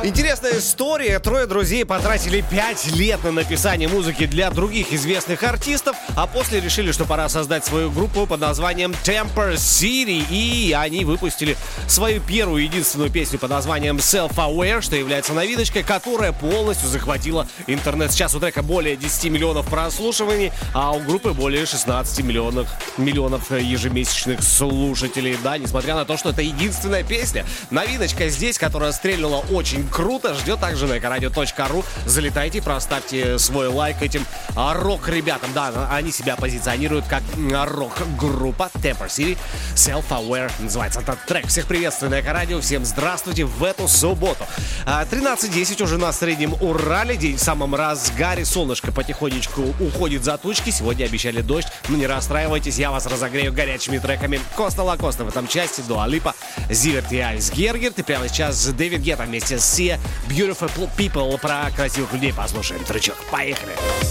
Интересная история. Трое друзей потратили 5 лет на написание музыки для других известных артистов, а после решили, что пора создать свою группу под названием Temper City. И они выпустили свою первую и единственную песню под названием Self-Aware, что является новиночкой, которая полностью захватила интернет. Сейчас у трека более 10 миллионов прослушиваний, а у группы более 16 миллионов ежемесячных слушателей. Да, несмотря на то, что это единственная песня, новиночка здесь, которая стрельнула очень круто, ждет также на ecoradio.ru. Залетайте, проставьте свой лайк этим рок-ребятам. Да, они себя позиционируют как рок-группа Temper City. Self-Aware называется этот трек. Всех приветствую на Эко-радио. Всем здравствуйте в эту субботу. 13:10 уже на Среднем Урале. День в самом разгаре. Солнышко потихонечку уходит за тучки. Сегодня обещали дождь. Но не расстраивайтесь, я вас разогрею горячими треками. Коста Лакоста в этом части, Дуа Липа, Зиверт и Айс Гергерт. И прямо сейчас Дэвид Гетта вместе с Beautiful People. Про красивых людей послушаем тречок. Поехали!